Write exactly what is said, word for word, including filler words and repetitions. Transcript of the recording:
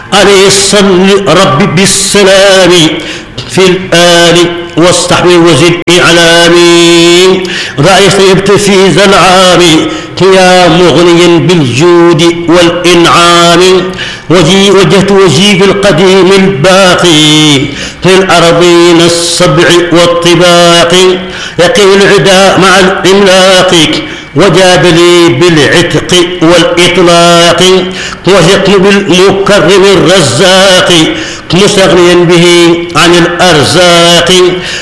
عليه الصل ربي بالسلام في الآل واصطحبي وزد إعلامي. رأيت طيبت في ذا العام يا مغنيا بالجود والإنعام. وجي وجهت وجهي بالقديم الباقي في الأرضين السبع والطباق. يقي العداء مع الإملاق وجاد لي بالعتق والإطلاق. وثقت بالمكرم الرزاق مستغنيا به عن الأرزاق.